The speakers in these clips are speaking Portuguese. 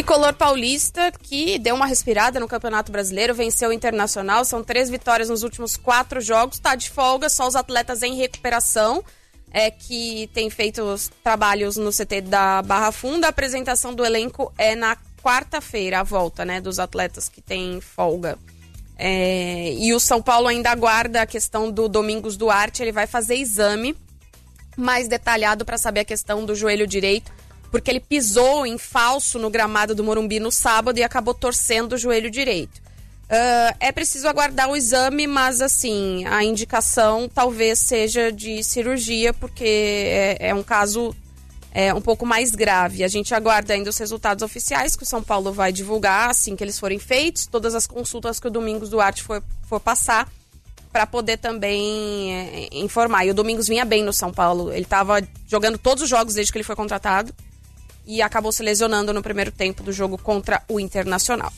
Tricolor paulista que deu uma respirada no Campeonato Brasileiro, venceu o Internacional, são 3 vitórias nos últimos 4 jogos, tá de folga, só os atletas em recuperação, que tem feito os trabalhos no CT da Barra Funda. A apresentação do elenco é na quarta-feira, a volta, né, dos atletas que têm folga. E o São Paulo ainda aguarda a questão do Domingos Duarte, ele vai fazer exame mais detalhado para saber a questão do joelho direito, porque ele pisou em falso no gramado do Morumbi no sábado e acabou torcendo o joelho direito. É preciso aguardar o exame, mas assim, a indicação talvez seja de cirurgia, porque é um caso um pouco mais grave. A gente aguarda ainda os resultados oficiais que o São Paulo vai divulgar assim que eles forem feitos, todas as consultas que o Domingos Duarte for passar, para poder também informar. E o Domingos vinha bem no São Paulo, ele estava jogando todos os jogos desde que ele foi contratado e acabou se lesionando no primeiro tempo do jogo contra o Internacional.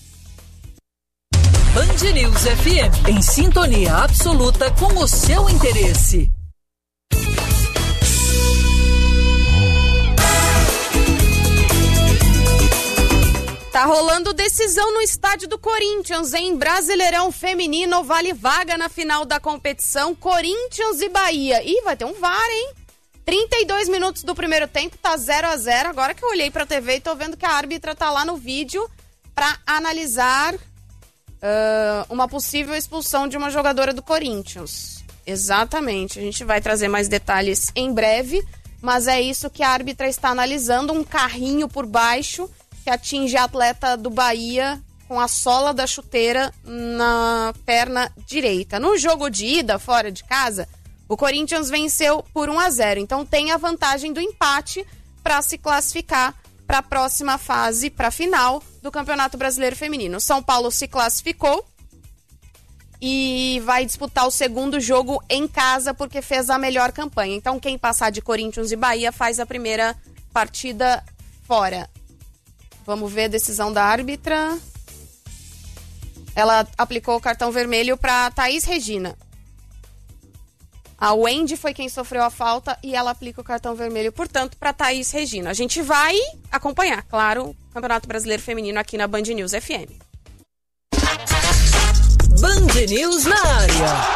Band News FM, em sintonia absoluta com o seu interesse. Tá rolando decisão no estádio do Corinthians, em Brasileirão Feminino, vale vaga na final da competição, Corinthians e Bahia. Ih, vai ter um VAR, hein? 32 minutos do primeiro tempo, tá 0-0. Agora que eu olhei pra TV e tô vendo que a árbitra tá lá no vídeo pra analisar uma possível expulsão de uma jogadora do Corinthians. Exatamente, a gente vai trazer mais detalhes em breve, mas é isso que a árbitra está analisando, um carrinho por baixo que atinge a atleta do Bahia com a sola da chuteira na perna direita. No jogo de ida, fora de casa, o Corinthians venceu por 1-0, então tem a vantagem do empate para se classificar para a próxima fase, para a final do Campeonato Brasileiro Feminino. São Paulo se classificou e vai disputar o segundo jogo em casa porque fez a melhor campanha. Então quem passar de Corinthians e Bahia faz a primeira partida fora. Vamos ver a decisão da árbitra. Ela aplicou o cartão vermelho para Thaís Regina. A Wendy foi quem sofreu a falta e ela aplica o cartão vermelho, portanto, para Thaís Regina. A gente vai acompanhar, claro, o Campeonato Brasileiro Feminino aqui na Band News FM. Band News na área.